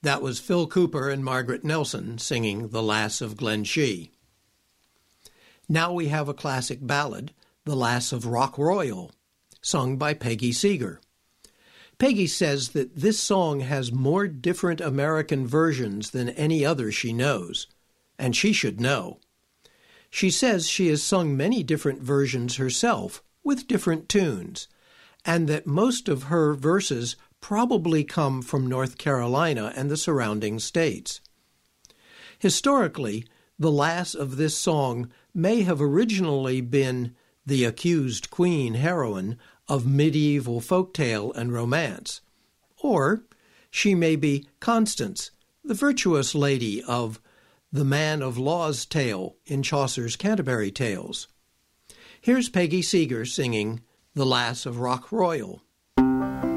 That was Phil Cooper and Margaret Nelson singing The Lass of Glenshee. Now we have a classic ballad, The Lass of Rock Royal, sung by Peggy Seeger. Peggy says that this song has more different American versions than any other she knows, and she should know. She says she has sung many different versions herself, with different tunes, and that most of her verses probably come from North Carolina and the surrounding states. Historically, the lass of this song may have originally been the accused queen heroine of medieval folktale and romance, or she may be Constance, the virtuous lady of the Man of Law's Tale in Chaucer's Canterbury Tales. Here's Peggy Seeger singing The Lass of Rock Royal.